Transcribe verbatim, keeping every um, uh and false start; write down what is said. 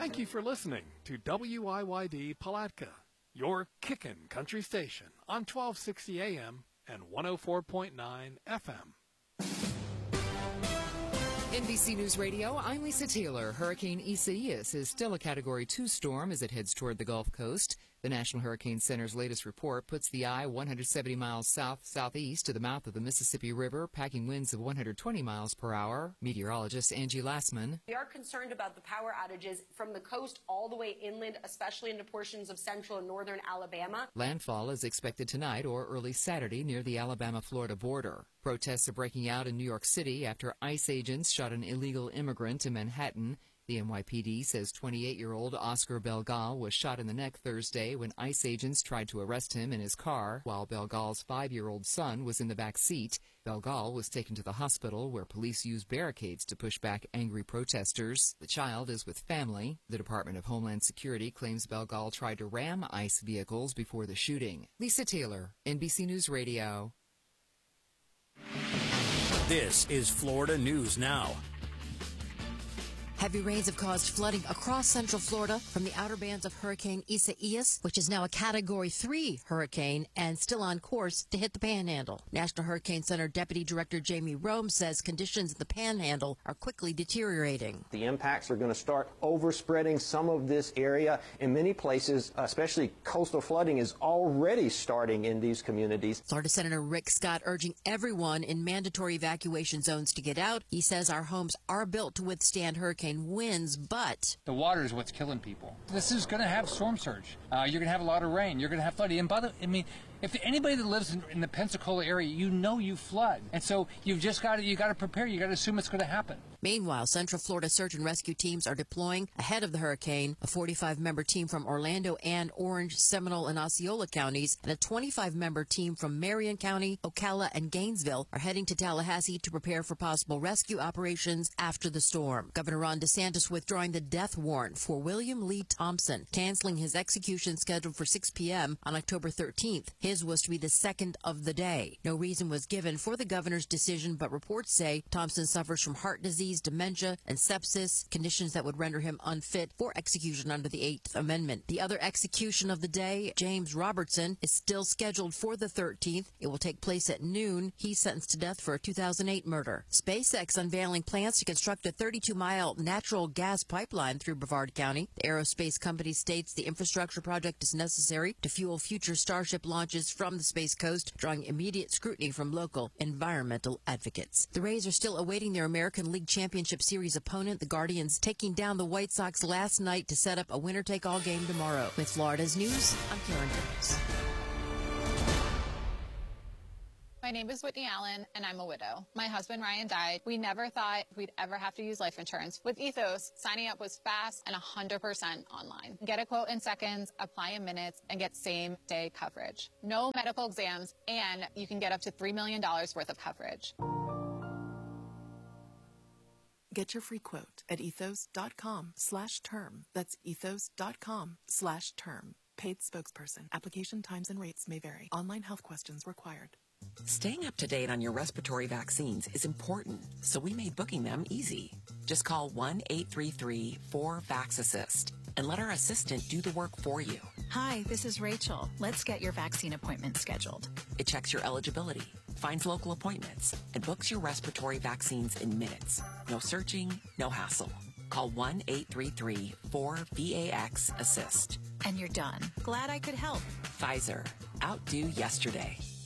Thank you for listening to W I Y D Palatka, your kickin' country station on twelve sixty A M and one oh four point nine F M. N B C News Radio, I'm Lisa Taylor. Hurricane Isaias is still a Category two storm as it heads toward the Gulf Coast. The National Hurricane Center's latest report puts the eye one hundred seventy miles south-southeast to the mouth of the Mississippi River, packing winds of one hundred twenty miles per hour. Meteorologist Angie Lassman. We are concerned about the power outages from the coast all the way inland, especially into portions of central and northern Alabama. Landfall is expected tonight or early Saturday near the Alabama-Florida border. Protests are breaking out in New York City after ICE agents shot an illegal immigrant in Manhattan. The N Y P D says twenty-eight-year-old Oscar Belgal was shot in the neck Thursday when ICE agents tried to arrest him in his car while Belgal's five-year-old son was in the back seat. Belgal was taken to the hospital where police used barricades to push back angry protesters. The child is with family. The Department of Homeland Security claims Belgal tried to ram ICE vehicles before the shooting. Lisa Taylor, N B C News Radio. This is Florida News Now. Heavy rains have caused flooding across central Florida from the outer bands of Hurricane Isaias, which is now a Category three hurricane and still on course to hit the Panhandle. National Hurricane Center Deputy Director Jamie Rome says conditions in the Panhandle are quickly deteriorating. The impacts are going to start overspreading some of this area. In many places, especially coastal flooding is already starting in these communities. Florida Senator Rick Scott urging everyone in mandatory evacuation zones to get out. He says our homes are built to withstand hurricane winds, but the water is what's killing people. This is going to have storm surge. Uh, you're going to have a lot of rain. You're going to have flooding. And by the, I mean, if anybody that lives in, in the Pensacola area, you know you flood, and so you've just got to you got to prepare. You got to assume it's going to happen. Meanwhile, Central Florida search and rescue teams are deploying ahead of the hurricane. A forty-five member team from Orlando and Orange, Seminole, and Osceola counties, and a twenty-five member team from Marion County, Ocala, and Gainesville are heading to Tallahassee to prepare for possible rescue operations after the storm. Governor Ron DeSantis withdrawing the death warrant for William Lee Thompson, canceling his execution scheduled for six p m on October thirteenth. His was to be the second of the day. No reason was given for the governor's decision, but reports say Thompson suffers from heart disease, dementia, and sepsis, conditions that would render him unfit for execution under the Eighth Amendment. The other execution of the day, James Robertson, is still scheduled for the thirteenth. It will take place at noon. He's sentenced to death for a two thousand eight murder. SpaceX unveiling plans to construct a thirty-two mile natural gas pipeline through Brevard County. The aerospace company states the infrastructure project is necessary to fuel future Starship launches from the Space Coast, drawing immediate scrutiny from local environmental advocates. The Rays are still awaiting their American League Championship Series opponent, the Guardians, taking down the White Sox last night to set up a winner-take-all game tomorrow. With Florida's News, I'm Karen Jones. My name is Whitney Allen, and I'm a widow. My husband, Ryan, died. We never thought we'd ever have to use life insurance. With Ethos, signing up was fast and one hundred percent online. Get a quote in seconds, apply in minutes, and get same-day coverage. No medical exams, and you can get up to three million dollars worth of coverage. Get your free quote at ethos.com slash term. That's ethos.com slash term. Paid spokesperson. Application times and rates may vary. Online health questions required. Staying up to date on your respiratory vaccines is important, so we made booking them easy. Just call one eight three three four VAX-ASSIST and let our assistant do the work for you. Hi, this is Rachel. Let's get your vaccine appointment scheduled. It checks your eligibility, finds local appointments, and books your respiratory vaccines in minutes. No searching, no hassle. Call one eight three three four VAX-ASSIST. And you're done. Glad I could help. Pfizer. Outdo yesterday.